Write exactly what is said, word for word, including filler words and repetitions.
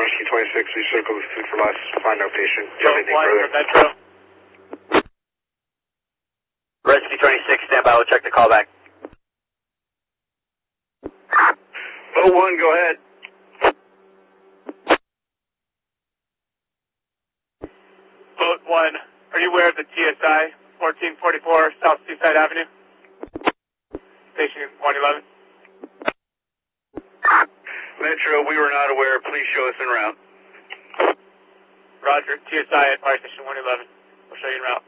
Rescue twenty-six, we circled food for less, find no patient. Do you have anything one further? for Metro. Rescue twenty-six, stand by, we'll check the callback. oh one, go ahead. Boat one, are you aware of the T S I fourteen forty-four South Seaside Avenue? Station one eleven. Metro, we were not aware. Please show us en route. Roger, T S I at Fire Station one eleven. We'll show you en route.